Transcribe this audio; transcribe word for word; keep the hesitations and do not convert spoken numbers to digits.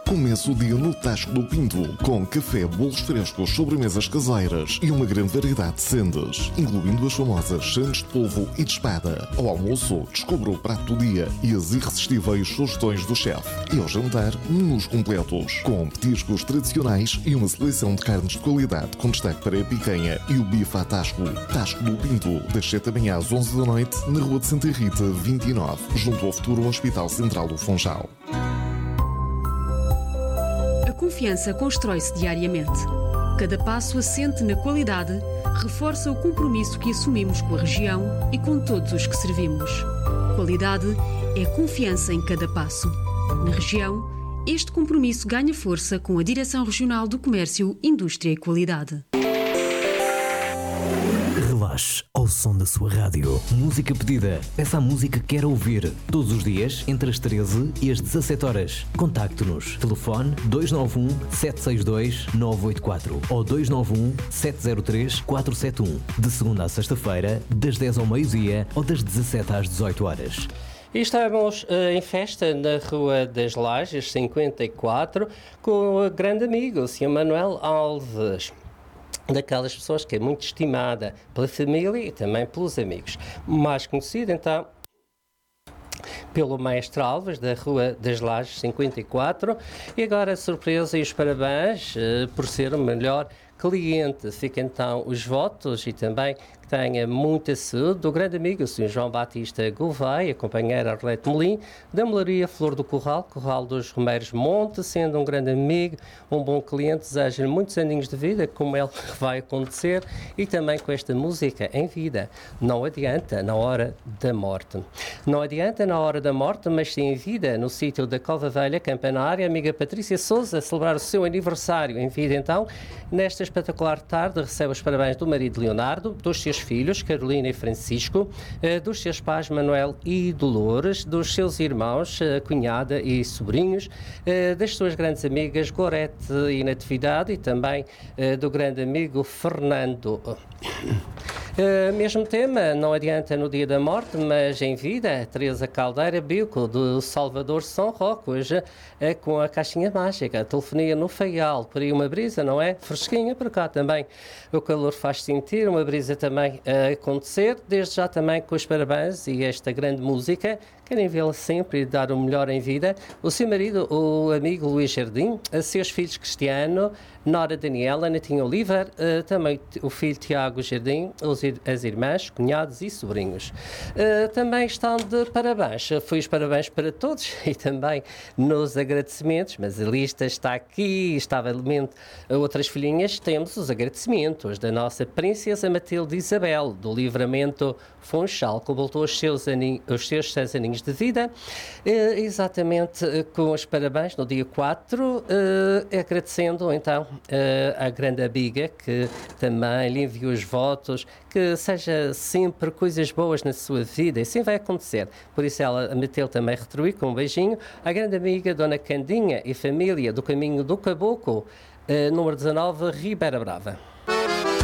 Começa o dia no Tasco do Pinto, com café, bolos frescos, sobremesas caseiras e uma grande variedade de sendas, incluindo as famosas sandes de polvo e de espada. Ao almoço, descubra o prato do dia e as irresistíveis sugestões do chefe. E ao jantar, menus completos, com petiscos tradicionais e uma seleção de carnes de qualidade, com destaque para a picanha e o bife à Tasco. Tasco do Pinto, das sete da manhã às onze da noite, na Rua de Santa Rita, vinte e nove, junto ao futuro Hospital Central do Funchal. A confiança constrói-se diariamente. Cada passo assente na qualidade reforça o compromisso que assumimos com a região e com todos os que servimos. Qualidade é confiança em cada passo. Na região, este compromisso ganha força com a Direção Regional do Comércio, Indústria e Qualidade. Relaxe ao som da sua rádio. Música pedida. Peça a música que quer ouvir. Todos os dias, entre as treze e as dezassete horas. Contacte-nos. Telefone dois nove um, sete seis dois, nove oito quatro ou dois nove um, sete zero três, quatro sete um. De segunda a sexta-feira, das dez ao meio-dia ou das dezassete às dezoito horas. E estamos uh, em festa na Rua das Lajes, cinquenta e quatro, com o grande amigo, o senhor Manuel Alves. Daquelas pessoas que é muito estimada pela família e também pelos amigos. Mais conhecido, então, pelo Mestre Alves, da Rua das Lajes, cinquenta e quatro. E agora a surpresa e os parabéns uh, por ser o melhor cliente. Fica então os votos e também que tenha muita saúde do grande amigo, o senhor João Batista Gouveia, companheiro Arlete Melim, da Melaria Flor do Corral, Corral dos Romeiros Monte, sendo um grande amigo, um bom cliente, desejo-lhe muitos aninhos de vida, como ele vai acontecer, e também com esta música em vida. Não adianta na hora da morte. Não adianta na hora da morte, mas sim em vida, no sítio da Cova Velha, Campanária, amiga Patrícia Souza, a celebrar o seu aniversário em vida, então, nesta espetacular tarde, recebe os parabéns do marido Leonardo, dos seus filhos, Carolina e Francisco, dos seus pais, Manuel e Dolores, dos seus irmãos, cunhada e sobrinhos, das suas grandes amigas, Gorete e Natividade, e também do grande amigo Fernando. Uh, mesmo tema, não adianta no dia da morte, mas em vida, Teresa Caldeira Bilco, do Salvador São Roque, hoje é com a caixinha mágica, a telefonia no Faial, por aí uma brisa, não é? Fresquinha, por cá também o calor faz sentir, uma brisa também a acontecer, desde já também com os parabéns e esta grande música, querem vê-la sempre e dar o melhor em vida, o seu marido, o amigo Luís Jardim, a seus filhos Cristiano, Nora Daniela, Netinho Oliver, uh, também o filho Tiago Jardim, os, as irmãs, cunhados e sobrinhos. Uh, também estão de parabéns, fui os parabéns para todos e também nos agradecimentos, mas a lista está aqui, estava elemento outras filhinhas, temos os agradecimentos da nossa princesa Matilde Isabel, do Livramento Funchal, que voltou os seus, aninhos, os seus seis aninhos de vida, uh, exatamente uh, com os parabéns no dia quatro, uh, agradecendo então Uh, a grande amiga que também lhe enviou os votos, que seja sempre coisas boas na sua vida, e assim vai acontecer. Por isso ela meteu também retribuir com um beijinho a grande amiga Dona Candinha e família do Caminho do Caboclo, uh, número dezanove, Ribeira Brava.